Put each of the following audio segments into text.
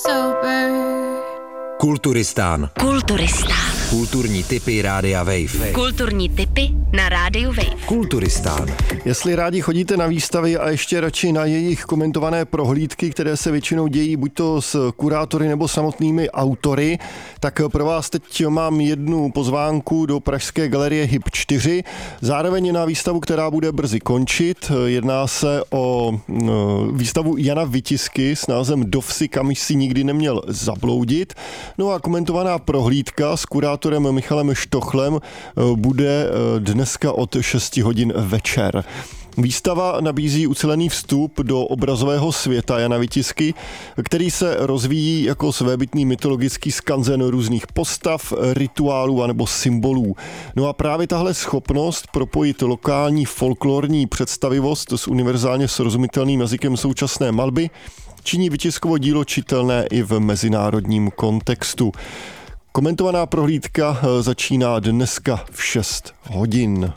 sober. Kulturistán. Kulturistán. Kulturní tipy Rádia Wave. Kulturní tipy na Rádiu Wave. Kulturistán. Jestli rádi chodíte na výstavy a ještě radši na jejich komentované prohlídky, které se většinou dějí buď to s kurátory nebo samotnými autory, tak pro vás teď mám jednu pozvánku do pražské galerie Hyb 4. Zároveň na výstavu, která bude brzy končit. Jedná se o výstavu Jana Vitisky s názvem Do vsi, kam si nikdy neměl zabloudit. No a komentovaná prohlídka s kurátorem Michalem Štochlem bude dneska od 6 hodin večer. Výstava nabízí ucelený vstup do obrazového světa Jana Vitisky, který se rozvíjí jako svébytný mytologický skanzen různých postav, rituálů anebo symbolů. No a právě tahle schopnost propojit lokální folklorní představivost s univerzálně srozumitelným jazykem současné malby činí Vitiskovo dílo čitelné i v mezinárodním kontextu. Komentovaná prohlídka začíná dneska v 6 hodin.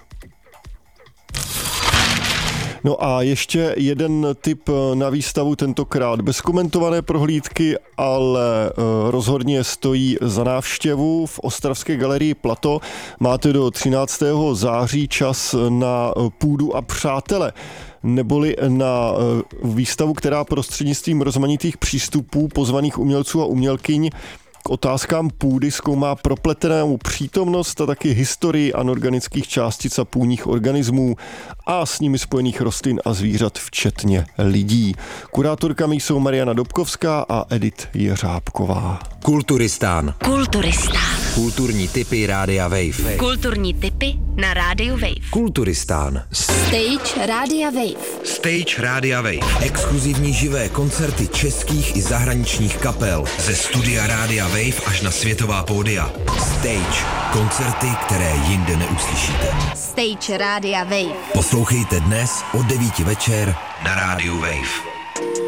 No a ještě jeden tip na výstavu, tentokrát bez komentované prohlídky, ale rozhodně stojí za návštěvu v ostravské galerii Plato. Máte do 13. září čas na Půdu a přátele, neboli na výstavu, která prostřednictvím rozmanitých přístupů pozvaných umělců a umělkyň k otázkám půdy zkoumá propletenou přítomnost a taky historii anorganických částic a půdních organismů a s nimi spojených rostlin a zvířat, včetně lidí. Kurátorkami jsou Mariana Dobkovská a Edith Jeřábková. Kulturistán. Kulturistán. Kulturní tipy Rádia Wave. Kulturní tipy na Rádiu Wave. Kulturistán. Stage Rádia Wave. Stage Rádia Wave. Exkluzivní živé koncerty českých i zahraničních kapel. Ze studia Rádia Wave až na světová pódia. Stage. Koncerty, které jinde neuslyšíte. Stage Rádia Wave. Poslouchejte dnes od 9 večer na Rádiu Wave.